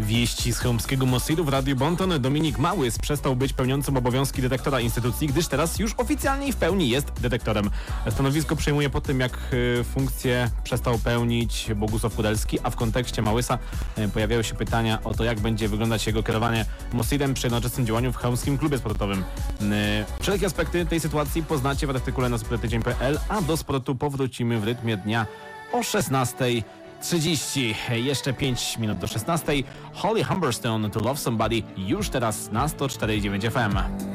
Wieści z chełmskiego Mosiru w Radiu Bonton. Dominik Małys przestał być pełniącym obowiązki dyrektora instytucji, gdyż teraz już oficjalnie i w pełni jest dyrektorem. Stanowisko przejmuje po tym, jak funkcję przestał pełnić Bogusław Kudelski, a w kontekście Małysa pojawiają się pytania o to, jak będzie wyglądać jego kierowanie Mosirem przy jednoczesnym działaniu w chełmskim klubie sportowym. Wszelkie aspekty tej sytuacji poznacie w artykule na sportydzień.pl, a do sportu powrócimy w rytmie dnia o 16:30. Jeszcze 5 minut do 16. Holly Humberstone to Love Somebody już teraz na 104.9 FM.